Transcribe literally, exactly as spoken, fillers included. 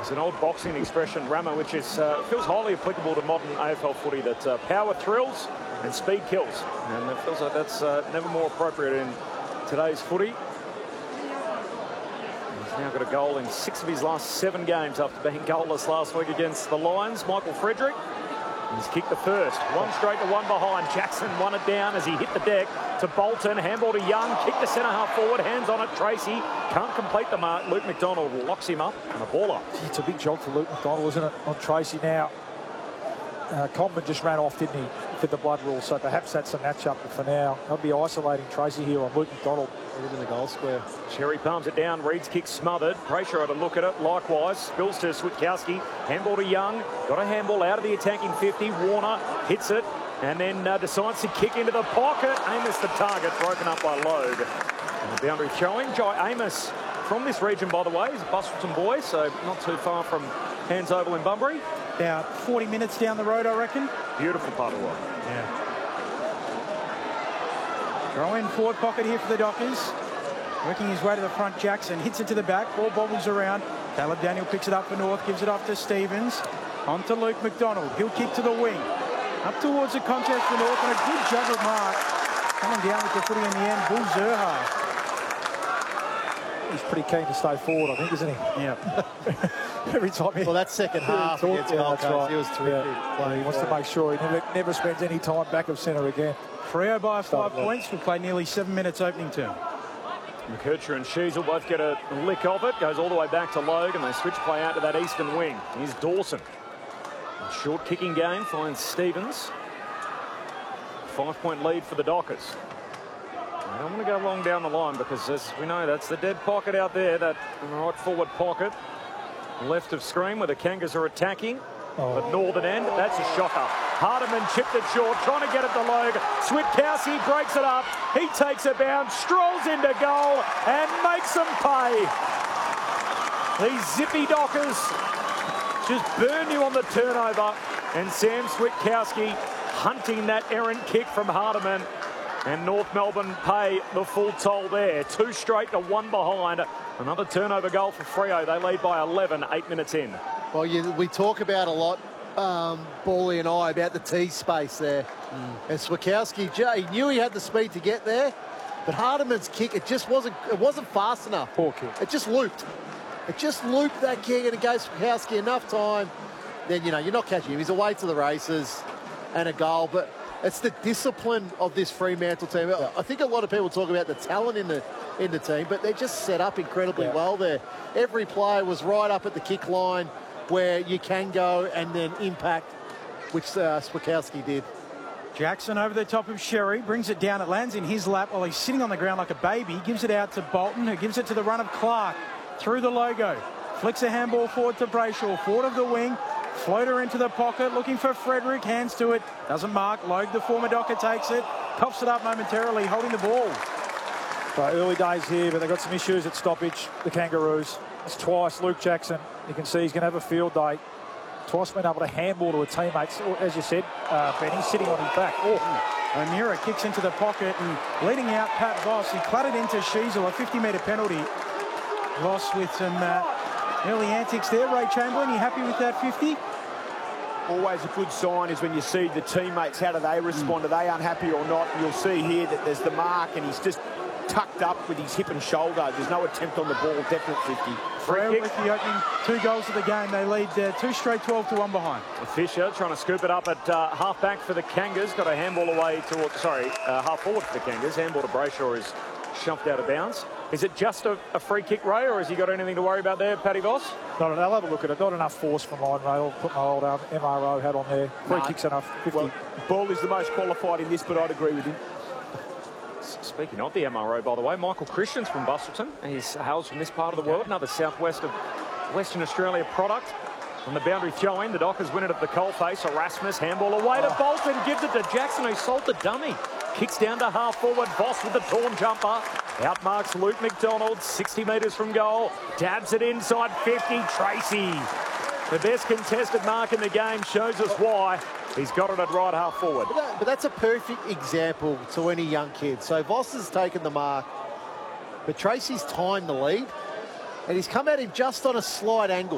It's an old boxing expression, Rama, which is uh, feels highly applicable to modern A F L footy, that uh, power thrills and speed kills. And it feels like that's uh, never more appropriate in today's footy. He's now got a goal in six of his last seven games after being goalless last week against the Lions. Michael Frederick. He's kicked the first. One straight to one behind. Jackson won it down as he hit the deck to Bolton. Handball to Young. Kick the centre half forward. Hands on it. Tracy can't complete the mark. Luke McDonald locks him up and a baller. It's a big job for Luke McDonald, isn't it, on Tracy now? Uh, Coleman just ran off, didn't he, for the blood rule, so perhaps that's a match-up. But for now, they'll be isolating Tracy here on Luke McDonald. In the goal square. Cherry palms it down. Reed's kick smothered. Brayshaw had a look at it. Likewise, spills to Switkowski. Handball to Young. Got a handball out of the attacking fifty. Warner hits it and then uh, decides to kick into the pocket. Amos the target, broken up by Logue. And the boundary throwing. Jai Amos from this region, by the way. He's a Busselton boy, so not too far from Hands Oval in Bunbury. About forty minutes down the road, I reckon. Beautiful part of work. Yeah. Throw in forward pocket here for the Dockers. Working his way to the front, Jackson hits it to the back. Ball bobbles around. Caleb Daniel picks it up for North, gives it off to Stevens. On to Luke McDonald. He'll kick to the wing. Up towards the contest for North, and a good juggle mark. Coming down with the footy in the end, Bull Zurhaar. He's pretty keen to stay forward, I think, isn't he? Yeah. Every time he... Well, that second half yeah, against yeah, Gold that's Coast, right. he was terrific. Yeah. He wants to make sure he never, never spends any time back of centre again. Freo by five Start points. We'll play nearly seven minutes opening term. McKercher and Sheasel both get a lick of it. Goes all the way back to Logue, and they switch play out to that eastern wing. Here's Dawson. A short kicking game finds Stevens. Five-point lead for the Dockers. I don't want to go long down the line because, as we know, that's the dead pocket out there, that right forward pocket. Left of screen where the Kangas are attacking. Oh. But northern end, that's a shocker. Hardiman chipped it short, trying to get it to Logue. Switkowski breaks it up. He takes a bounce, strolls into goal, and makes them pay. These zippy Dockers just burn you on the turnover. And Sam Switkowski hunting that errant kick from Hardiman. And North Melbourne pay the full toll there. Two straight to one behind. Another turnover goal for Freo. They lead by eleven, eight minutes in. Well, you, we talk about a lot, um, Bally and I, about the T space there. Mm. And Switkowski, he knew he had the speed to get there, but Hardiman's kick, it just wasn't, it wasn't fast enough. Poor kick. It just looped. It just looped that kick, and it gave Switkowski enough time. Then, you know, you're not catching him. He's away to the races and a goal, but it's the discipline of this Fremantle team. Yeah. I think a lot of people talk about the talent in the in the team, but they're just set up incredibly yeah. well there. Every player was right up at the kick line where you can go and then impact, which uh, Switkowski did. Jackson over the top of Sherry, brings it down. It lands in his lap while he's sitting on the ground like a baby. Gives it out to Bolton, who gives it to the run of Clark. Through the logo. Flicks a handball forward to Brayshaw. Forward of the wing. Floater into the pocket, looking for Frederick. Hands to it. Doesn't mark. Logue, the former Docker, takes it. Coughs it up momentarily, holding the ball. So early days here, but they've got some issues at stoppage, the Kangaroos. It's twice Luke Jackson. You can see he's going to have a field day. Twice been able to handball to a teammate. As you said, uh, Benny sitting on his back. Oh. O'Meara kicks into the pocket and leading out Pat Voss. He clattered into Sheasel, a fifty metre penalty. Voss with some uh, early antics there. Ray Chamberlain, you happy with that fifty? Always a good sign is when you see the teammates, how do they respond? Mm. Are they unhappy or not? And you'll see here that there's the mark and he's just tucked up with his hip and shoulder. There's no attempt on the ball, definite fifty. Freo with the opening two goals of the game. They lead uh, two straight twelve to one behind. Fisher trying to scoop it up at uh, half back for the Kangas. Got a handball away to, sorry, uh, half forward for the Kangas. Handball to Brayshaw is shoved out of bounds. Is it just a, a free kick, Ray, or has he got anything to worry about there, Paddy Voss? No, no, I'll have a look at it. Not enough force from line rail. Put my old um, M R O hat on there. Free no. kick's enough. fifty. Well, Ball is the most qualified in this, but I'd agree with him. Speaking of the M R O, by the way, Michael Christians from Busselton. He's hails from this part of the world, another southwest of Western Australia product. On the boundary throw-in, the Dockers win it at the coalface. Erasmus, handball away to oh. Bolton, gives it to Jackson, who sold the dummy. Kicks down to half forward, Voss with the torn jumper. Outmarks Luke McDonald, sixty metres from goal. Dabs it inside fifty, Tracy. The best contested mark in the game, shows us why. He's got it at right half forward. But, that, but that's a perfect example to any young kid. So Voss has taken the mark, but Tracy's timed the lead, and he's come at him just on a slight angle.